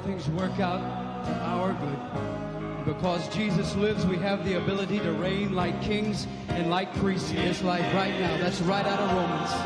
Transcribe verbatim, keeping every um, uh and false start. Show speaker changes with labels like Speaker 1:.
Speaker 1: things work out for our good. Because Jesus lives, we have the ability to reign like kings and like priests in this life right now. That's right out of Romans.